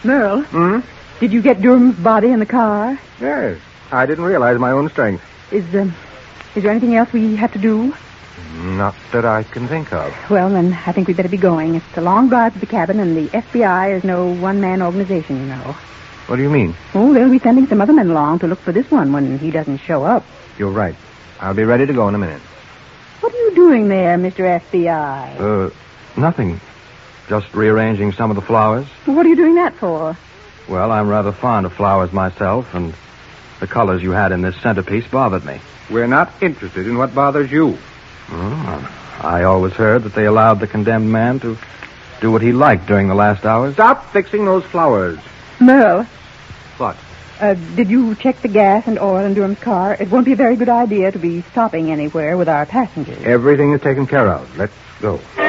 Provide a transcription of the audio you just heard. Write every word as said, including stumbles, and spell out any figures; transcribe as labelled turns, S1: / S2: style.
S1: Merle,
S2: Hmm?
S1: did you get Durham's body in the car?
S2: Yes. I didn't realize my own strength.
S1: Is, um, is there anything else we have to do?
S2: Not that I can think of.
S1: Well, then I think we'd better be going. It's a long drive to the cabin, and the F B I is no one-man organization, you know.
S2: What do you mean?
S1: Oh, they'll be sending some other men along to look for this one when he doesn't show up.
S2: You're right. I'll be ready to go in a minute.
S1: What are you doing there, Mister F B I?
S2: Uh, nothing. Just rearranging some of the flowers.
S1: What are you doing that for?
S2: Well, I'm rather fond of flowers myself, and the colors you had in this centerpiece bothered me.
S3: We're not interested in what bothers you.
S2: Oh, I always heard that they allowed the condemned man to do what he liked during the last hours.
S3: Stop fixing those flowers.
S1: Merle,
S2: What?
S1: uh, did you check the gas and oil in Durham's car? It won't be a very good idea to be stopping anywhere with our passengers.
S3: Everything is taken care of. Let's go.